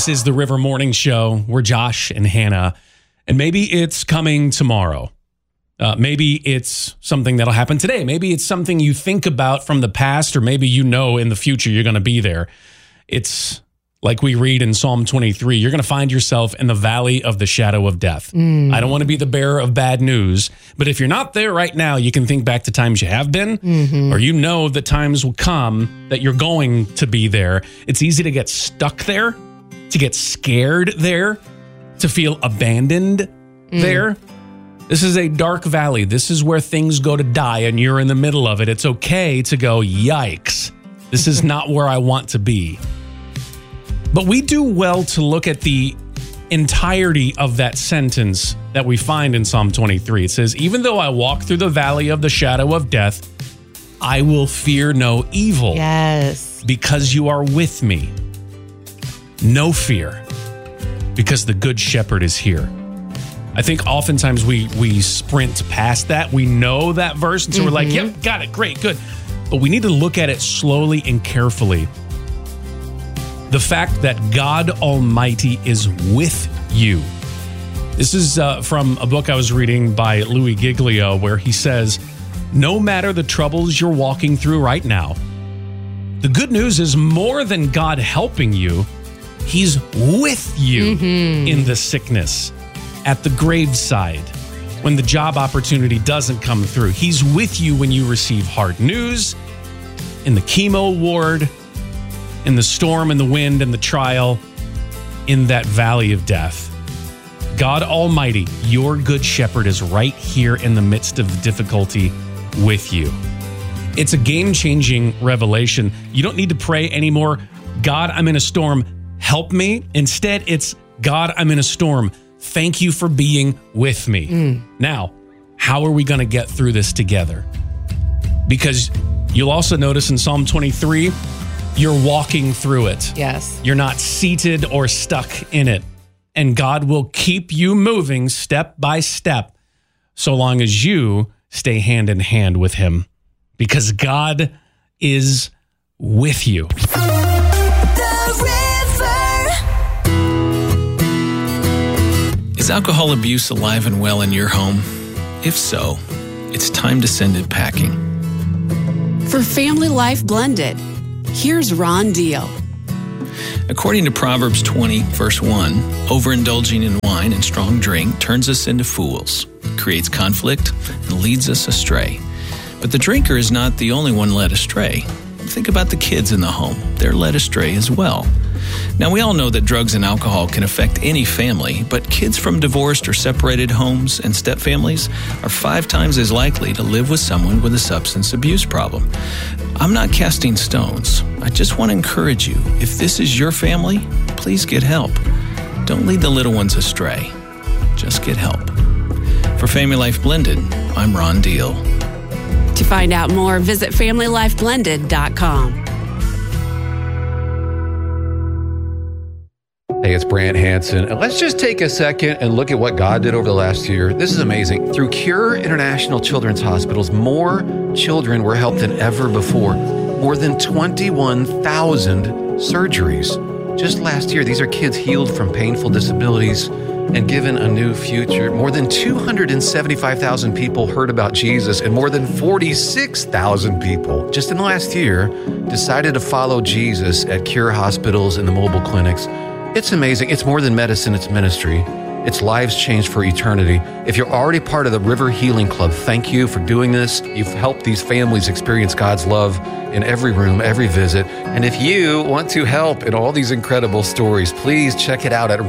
This is the River Morning Show. We're Josh and Hannah, and maybe it's coming tomorrow. Maybe it's something that'll happen today. Maybe it's something you think about from the past, or maybe you know in the future you're going to be there. It's like we read in Psalm 23, you're going to find yourself in the valley of the shadow of death. I don't want to be the bearer of bad news, but if you're not there right now, you can think back to times you have been, or you know that times will come that you're going to be there. It's easy to get stuck there, to get scared there, to feel abandoned there. This is a dark valley. This is where things go to die, and you're in the middle of it. It's okay to go, yikes. This is not where I want to be. But we do well to look at the entirety of that sentence that we find in Psalm 23. It says, even though I walk through the valley of the shadow of death, I will fear no evil. Yes. Because you are with me. No fear. Because the good shepherd is here. I think oftentimes we sprint past that. We know that verse, and so we're like, yep, got it, great, good. But we need to look at it slowly and carefully. The fact that God Almighty is with you. This is from a book I was reading by Louis Giglio, where he says, no matter the troubles you're walking through right now, the good news is more than God helping you, He's with you in the sickness, at the graveside, when the job opportunity doesn't come through. He's with you when you receive hard news, in the chemo ward, in the storm and the wind and the trial, in that valley of death. God Almighty, your good shepherd, is right here in the midst of difficulty with you. It's a game-changing revelation. You don't need to pray anymore, God, I'm in a storm, help me. Instead, it's, God, I'm in a storm, thank you for being with me. Now, how are we going to get through this together? Because you'll also notice in Psalm 23, you're walking through it. Yes. You're not seated or stuck in it. And God will keep you moving step by step so long as you stay hand in hand with Him. Because God is with you. Is alcohol abuse alive and well in your home? If so, it's time to send it packing. For Family Life Blended, here's Ron Deal. According to Proverbs 20, verse 1, overindulging in wine and strong drink turns us into fools, creates conflict, and leads us astray. But the drinker is not the only one led astray. Think about the kids in the home. They're led astray as well. Now, we all know that drugs and alcohol can affect any family, but kids from divorced or separated homes and stepfamilies are 5 times as likely to live with someone with a substance abuse problem. I'm not casting stones. I just want to encourage you. If this is your family, please get help. Don't lead the little ones astray. Just get help. For Family Life Blended, I'm Ron Deal. To find out more, visit FamilyLifeBlended.com. Hey, it's Brant Hansen, and let's just take a second and look at what God did over the last year. This is amazing. Through Cure International Children's Hospitals, more children were helped than ever before. More than 21,000 surgeries. Just last year, these are kids healed from painful disabilities and given a new future. More than 275,000 people heard about Jesus, and more than 46,000 people just in the last year decided to follow Jesus at Cure hospitals and the mobile clinics. It's amazing. It's more than medicine, it's ministry. It's lives changed for eternity. If you're already part of the River Healing Club, thank you for doing this. You've helped these families experience God's love in every room, every visit. And if you want to help in all these incredible stories, please check it out at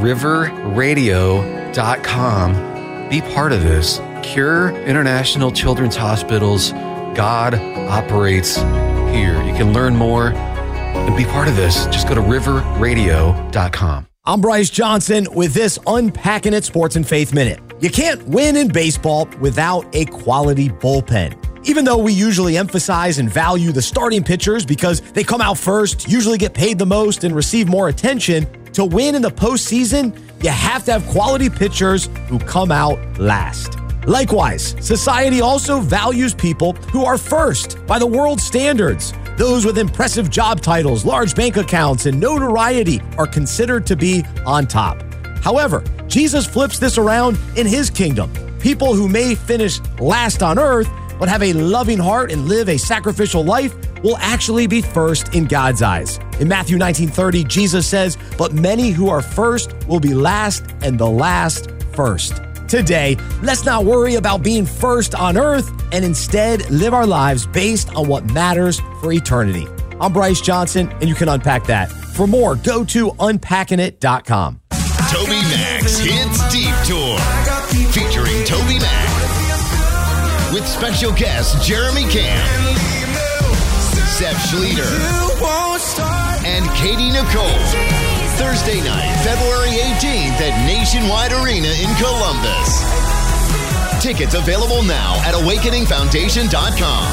riverradio.com. Be part of this. Cure International Children's Hospitals. God operates here. You can learn more and be part of this. Just go to riverradio.com. I'm Bryce Johnson with this Unpacking It Sports and Faith Minute. You can't win in baseball without a quality bullpen. Even though we usually emphasize and value the starting pitchers because they come out first, usually get paid the most, and receive more attention, to win in the postseason, you have to have quality pitchers who come out last. Likewise, society also values people who are first by the world standards. Those with impressive job titles, large bank accounts, and notoriety are considered to be on top. However, Jesus flips this around in his kingdom. People who may finish last on earth, but have a loving heart and live a sacrificial life, will actually be first in God's eyes. In Matthew 19:30, Jesus says, "But many who are first will be last, and the last first." Today, let's not worry about being first on earth and instead live our lives based on what matters for eternity. I'm Bryce Johnson, and you can unpack that. For more, go to unpackingit.com. Toby Mac's Hits Deep Tour, featuring Toby Mac with special guests Jeremy Camp, Seth Schleter, and Katie Nicole. Thursday night, February 18th at Nationwide Arena in Columbus. Tickets available now at awakeningfoundation.com.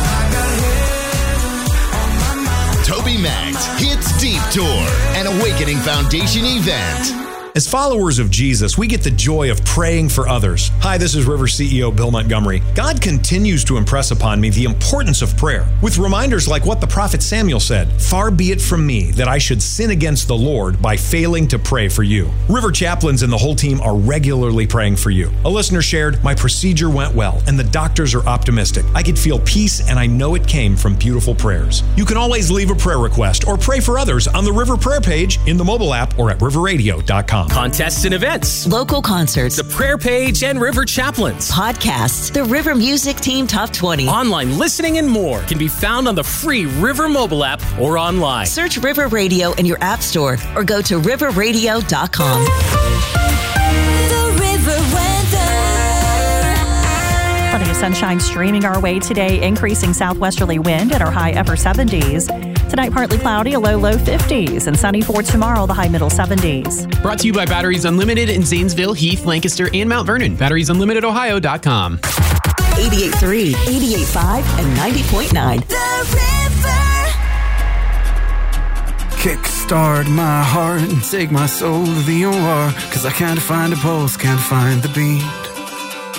Toby Mac's Hits Deep Tour, an Awakening Foundation event. As followers of Jesus, we get the joy of praying for others. Hi, this is River CEO Bill Montgomery. God continues to impress upon me the importance of prayer, with reminders like what the prophet Samuel said, "Far be it from me that I should sin against the Lord by failing to pray for you." River chaplains and the whole team are regularly praying for you. A listener shared, "My procedure went well, and the doctors are optimistic. I could feel peace, and I know it came from beautiful prayers." You can always leave a prayer request or pray for others on the River Prayer page, in the mobile app, or at riverradio.com. Contests and events, local concerts, the prayer page and River Chaplains, podcasts, the River Music Team Top 20, online listening, and more can be found on the free River mobile app or online. Search River Radio in your app store or go to riverradio.com. The River weather. Plenty of sunshine streaming our way today, increasing southwesterly wind at our high upper 70s. Tonight, partly cloudy, a low 50s, and sunny for tomorrow, the high middle 70s. Brought to you by Batteries Unlimited in Zanesville, Heath, Lancaster, and Mount Vernon. BatteriesUnlimitedOhio.com. 88.3, 88.5, and 90.9. The River. Kickstart my heart and take my soul to the OR, 'cause I can't find a pulse, can't find the beat.